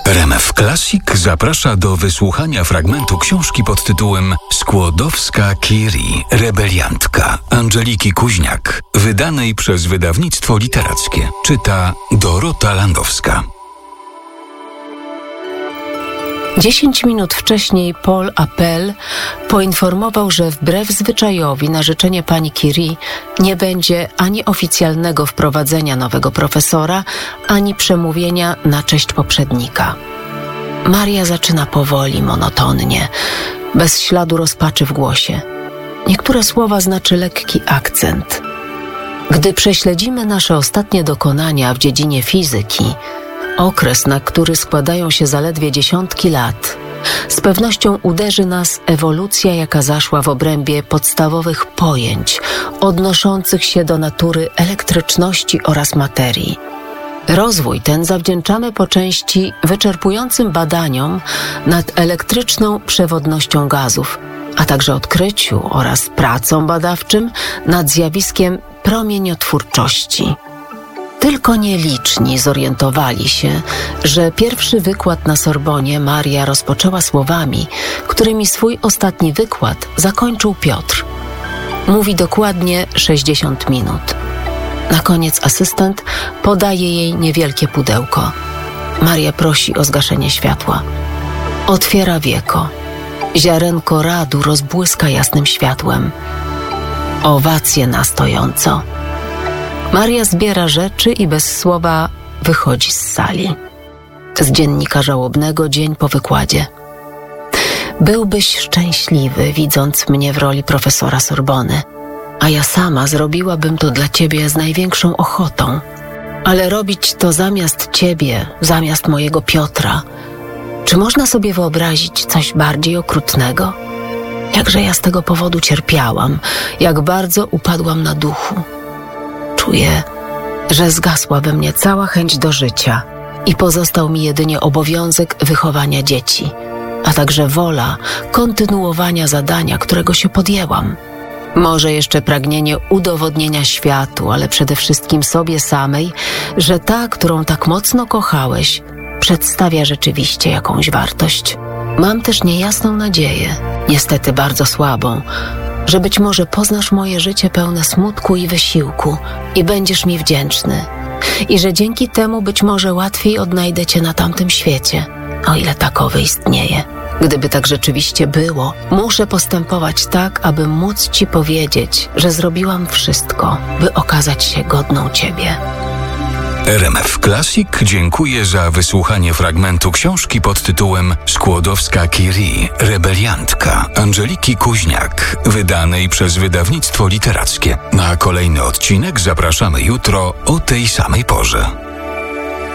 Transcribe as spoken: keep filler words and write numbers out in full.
R M F Classic zaprasza do wysłuchania fragmentu książki pod tytułem Skłodowska-Curie, rebeliantka Angeliki Kuźniak, wydanej przez wydawnictwo literackie. Czyta Dorota Landowska. Dziesięć minut wcześniej Paul Appel poinformował, że wbrew zwyczajowi na życzenie pani Curie nie będzie ani oficjalnego wprowadzenia nowego profesora, ani przemówienia na cześć poprzednika. Maria zaczyna powoli, monotonnie, bez śladu rozpaczy w głosie. Niektóre słowa znaczy lekki akcent. Gdy prześledzimy nasze ostatnie dokonania w dziedzinie fizyki, okres, na który składają się zaledwie dziesiątki lat, z pewnością uderzy nas ewolucja, jaka zaszła w obrębie podstawowych pojęć odnoszących się do natury elektryczności oraz materii. Rozwój ten zawdzięczamy po części wyczerpującym badaniom nad elektryczną przewodnością gazów, a także odkryciu oraz pracom badawczym nad zjawiskiem promieniotwórczości. Tylko nieliczni zorientowali się, że pierwszy wykład na Sorbonie Maria rozpoczęła słowami, którymi swój ostatni wykład zakończył Piotr. Mówi dokładnie sześćdziesiąt minut. Na koniec asystent podaje jej niewielkie pudełko. Maria prosi o zgaszenie światła. Otwiera wieko. Ziarenko radu rozbłyska jasnym światłem. Owacje na stojąco. Maria zbiera rzeczy i bez słowa wychodzi z sali. Z dziennika żałobnego dzień po wykładzie. Byłbyś szczęśliwy, widząc mnie w roli profesora Sorbony, a ja sama zrobiłabym to dla ciebie z największą ochotą. Ale robić to zamiast ciebie, zamiast mojego Piotra. Czy można sobie wyobrazić coś bardziej okrutnego? Jakże ja z tego powodu cierpiałam, jak bardzo upadłam na duchu. Czuję, że zgasła we mnie cała chęć do życia i pozostał mi jedynie obowiązek wychowania dzieci, a także wola kontynuowania zadania, którego się podjęłam. Może jeszcze pragnienie udowodnienia światu, ale przede wszystkim sobie samej, że ta, którą tak mocno kochałeś, przedstawia rzeczywiście jakąś wartość. Mam też niejasną nadzieję, niestety bardzo słabą, że być może poznasz moje życie pełne smutku i wysiłku i będziesz mi wdzięczny. I że dzięki temu być może łatwiej odnajdę cię na tamtym świecie, o ile takowy istnieje. Gdyby tak rzeczywiście było, muszę postępować tak, aby móc ci powiedzieć, że zrobiłam wszystko, by okazać się godną ciebie. R M F Classic dziękuję za wysłuchanie fragmentu książki pod tytułem Skłodowska-Curie, rebeliantka Angeliki Kuźniak, wydanej przez wydawnictwo literackie. Na kolejny odcinek zapraszamy jutro o tej samej porze.